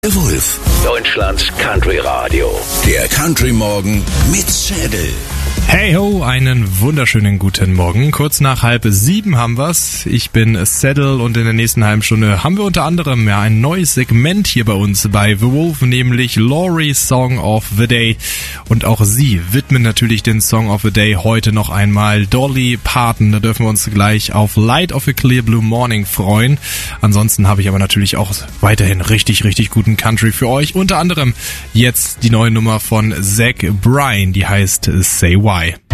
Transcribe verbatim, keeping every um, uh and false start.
Der Wolf. Deutschlands Country Radio. Der Country Morgen mit Schädel. Hey ho, einen wunderschönen guten Morgen. Kurz nach halb sieben haben wir's. Ich bin Saddle und in der nächsten halben Stunde haben wir unter anderem ja ein neues Segment hier bei uns bei The Wolf, nämlich Laurie's Song of the Day. Und auch sie widmen natürlich den Song of the Day heute noch einmal Dolly Parton. Da dürfen wir uns gleich auf Light of a Clear Blue Morning freuen. Ansonsten habe ich aber natürlich auch weiterhin richtig, richtig guten Country für euch. Unter anderem jetzt die neue Nummer von Zach Bryan, die heißt Say Why.